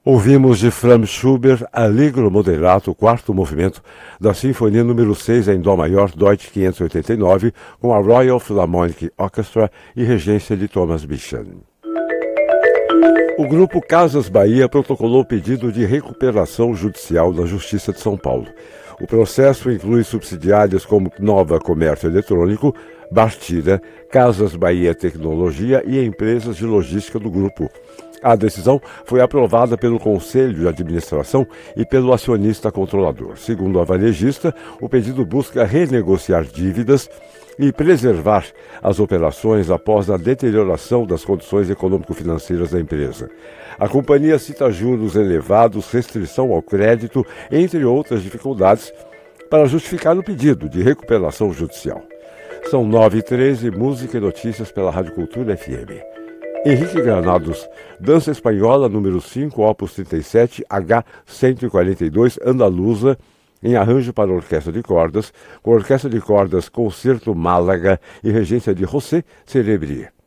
Ouvimos de Franz Schubert Allegro Moderato, quarto movimento da Sinfonia número 6 em Dó maior, Deutsch 589, com a Royal Philharmonic Orchestra e regência de Thomas Bichon. O grupo Casas Bahia protocolou pedido de recuperação judicial da Justiça de São Paulo. O processo inclui subsidiárias como Nova Comércio Eletrônico, Bastida, Casas Bahia Tecnologia e empresas de logística do grupo. A decisão foi aprovada pelo Conselho de Administração e pelo acionista controlador. Segundo a varejista, o pedido busca renegociar dívidas e preservar as operações após a deterioração das condições econômico-financeiras da empresa. A companhia cita juros elevados, restrição ao crédito, entre outras dificuldades, para justificar o pedido de recuperação judicial. São 9h13, música e notícias pela Rádio Cultura FM. Henrique Granados, Dança Espanhola, número 5, opus 37, H142, Andaluza, em arranjo para orquestra de cordas, com orquestra de cordas Concerto Málaga e regência de José Cerebri.